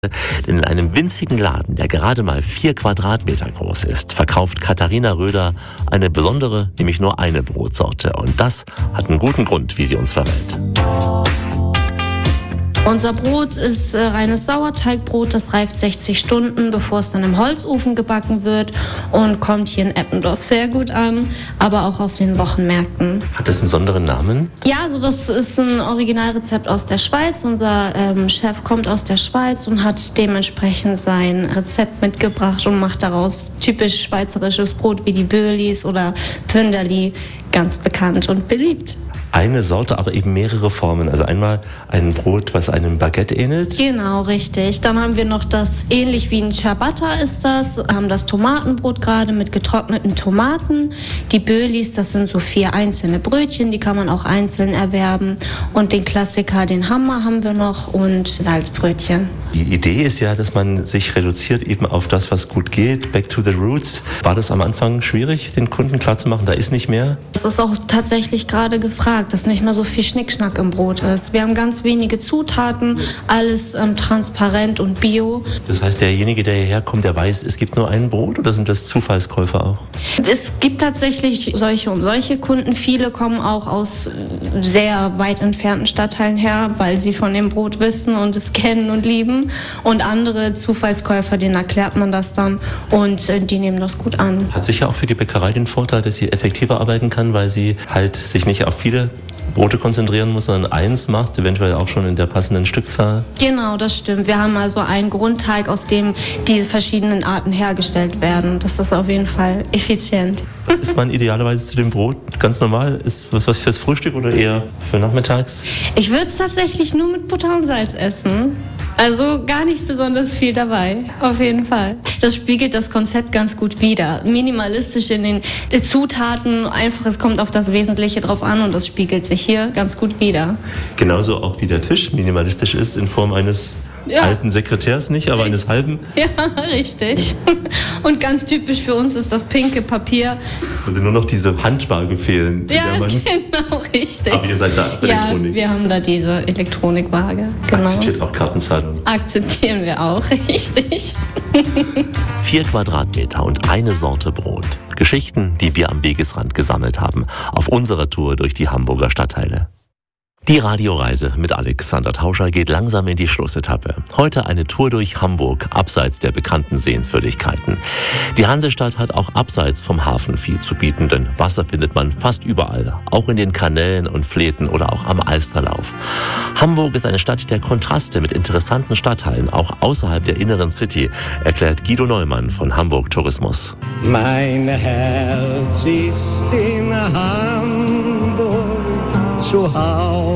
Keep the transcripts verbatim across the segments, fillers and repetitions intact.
Denn in einem winzigen Laden, der gerade mal vier Quadratmeter groß ist, verkauft Katharina Röder eine besondere, nämlich nur eine Brotsorte. Und das hat einen guten Grund, wie sie uns verrät. Unser Brot ist äh, reines Sauerteigbrot, das reift sechzig Stunden, bevor es dann im Holzofen gebacken wird und kommt hier in Eppendorf sehr gut an, aber auch auf den Wochenmärkten. Hat das einen besonderen Namen? Ja, also das ist ein Originalrezept aus der Schweiz. Unser ähm, Chef kommt aus der Schweiz und hat dementsprechend sein Rezept mitgebracht und macht daraus typisch schweizerisches Brot wie die Böhlis oder Pünderli, ganz bekannt und beliebt. Eine Sorte, aber eben mehrere Formen. Also einmal ein Brot, was einem Baguette ähnelt. Genau, richtig. Dann haben wir noch das, ähnlich wie ein Ciabatta ist das, haben das Tomatenbrot gerade mit getrockneten Tomaten. Die Böhlis, das sind so vier einzelne Brötchen, die kann man auch einzeln erwerben. Und den Klassiker, den Hammer haben wir noch und Salzbrötchen. Die Idee ist ja, dass man sich reduziert eben auf das, was gut geht. Back to the roots. War das am Anfang schwierig, den Kunden klarzumachen, da ist nicht mehr? Es ist auch tatsächlich gerade gefragt, dass nicht mehr so viel Schnickschnack im Brot ist. Wir haben ganz wenige Zutaten, alles ähm, transparent und bio. Das heißt, derjenige, der hierher kommt, der weiß, es gibt nur ein Brot, oder sind das Zufallskäufer auch? Es gibt tatsächlich solche und solche Kunden. Viele kommen auch aus sehr weit entfernten Stadtteilen her, weil sie von dem Brot wissen und es kennen und lieben. Und andere Zufallskäufer, denen erklärt man das dann und äh, die nehmen das gut an. Hat sicher auch für die Bäckerei den Vorteil, dass sie effektiver arbeiten kann, weil sie halt sich nicht auf viele Brote konzentrieren muss, sondern eins macht, eventuell auch schon in der passenden Stückzahl. Genau, das stimmt. Wir haben also einen Grundteig, aus dem diese verschiedenen Arten hergestellt werden. Das ist auf jeden Fall effizient. Was isst man idealerweise zu dem Brot? Ganz normal? Ist was was fürs Frühstück oder eher für nachmittags? Ich würde es tatsächlich nur mit Butter und Salz essen. Also gar nicht besonders viel dabei, auf jeden Fall. Das spiegelt das Konzept ganz gut wider. Minimalistisch in den Zutaten, einfach es kommt auf das Wesentliche drauf an und das spiegelt sich hier ganz gut wider. Genauso auch wie der Tisch minimalistisch ist in Form eines ja. alten Sekretärs, nicht, aber eines halben. Ja, richtig. Und ganz typisch für uns ist das pinke Papier. Würde nur noch diese Handwaage fehlen. Ja, genau, richtig. Aber ihr seid da Elektronik. Ja, wir haben da diese Elektronikwaage. Genau. Akzeptiert auch Kartenzahlung. Akzeptieren wir auch, richtig. Vier Quadratmeter und eine Sorte Brot. Geschichten, die wir am Wegesrand gesammelt haben, auf unserer Tour durch die Hamburger Stadtteile. Die Radioreise mit Alexander Tauscher geht langsam in die Schlussetappe. Heute eine Tour durch Hamburg, abseits der bekannten Sehenswürdigkeiten. Die Hansestadt hat auch abseits vom Hafen viel zu bieten, denn Wasser findet man fast überall, auch in den Kanälen und Fleten oder auch am Alsterlauf. Hamburg ist eine Stadt der Kontraste mit interessanten Stadtteilen, auch außerhalb der inneren City, erklärt Guido Neumann von Hamburg Tourismus. Mein Herz ist in Hamburg zu Hause.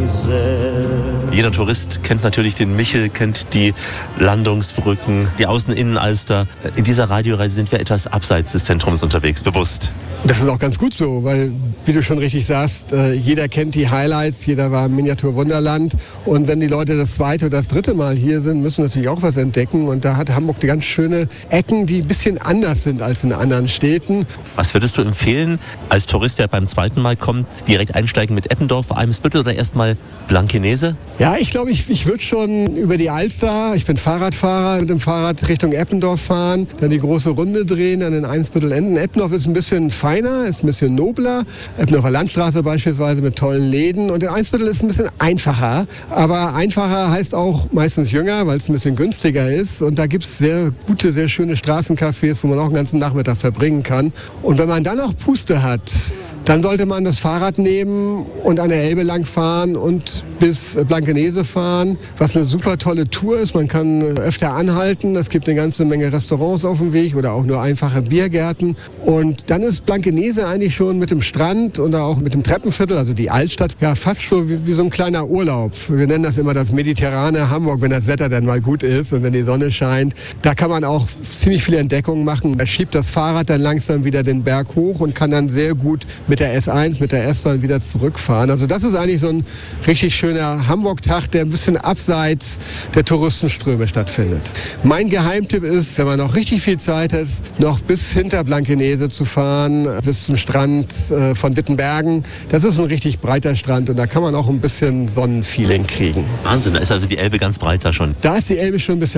Jeder Tourist kennt natürlich den Michel, kennt die Landungsbrücken, die Außen-Innen-Alster. In dieser Radioreise sind wir etwas abseits des Zentrums unterwegs, bewusst. Das ist auch ganz gut so, weil, wie du schon richtig sagst, jeder kennt die Highlights, jeder war im Miniatur-Wunderland. Und wenn die Leute das zweite oder das dritte Mal hier sind, müssen natürlich auch was entdecken. Und da hat Hamburg ganz schöne Ecken, die ein bisschen anders sind als in anderen Städten. Was würdest du empfehlen, als Tourist, der beim zweiten Mal kommt, direkt einsteigen mit Eppendorf, Eimsbüttel oder erstmal Blankenese? Ja, ich glaube, ich, ich würde schon über die Alster, ich bin Fahrradfahrer, mit dem Fahrrad Richtung Eppendorf fahren, dann die große Runde drehen, dann in Eimsbüttel enden. Eppendorf ist ein bisschen feiner, ist ein bisschen nobler. Eppendorfer Landstraße beispielsweise mit tollen Läden. Und in Eimsbüttel ist ein bisschen einfacher. Aber einfacher heißt auch meistens jünger, weil es ein bisschen günstiger ist. Und da gibt es sehr gute, sehr schöne Straßencafés, wo man auch einen ganzen Nachmittag verbringen kann. Und wenn man dann noch Puste hat, dann sollte man das Fahrrad nehmen und an der Elbe lang fahren und bis Blankenese fahren, was eine super tolle Tour ist. Man kann öfter anhalten. Es gibt eine ganze Menge Restaurants auf dem Weg oder auch nur einfache Biergärten. Und dann ist Blankenese eigentlich schon mit dem Strand und auch mit dem Treppenviertel, also die Altstadt, ja fast so wie, wie so ein kleiner Urlaub. Wir nennen das immer das mediterrane Hamburg, wenn das Wetter dann mal gut ist und wenn die Sonne scheint. Da kann man auch ziemlich viele Entdeckungen machen. Man schiebt das Fahrrad dann langsam wieder den Berg hoch und kann dann sehr gut mit der S eins, mit der S-Bahn wieder zurückfahren. Also das ist eigentlich so ein richtig schöner Hamburg Hamburg-Tag, der ein bisschen abseits der Touristenströme stattfindet. Mein Geheimtipp ist, wenn man noch richtig viel Zeit hat, noch bis hinter Blankenese zu fahren, bis zum Strand äh, von Wittenbergen. Das ist ein richtig breiter Strand und da kann man auch ein bisschen Sonnenfeeling kriegen. Wahnsinn, da ist also die Elbe ganz breit da schon. Da ist die Elbe schon ein bisschen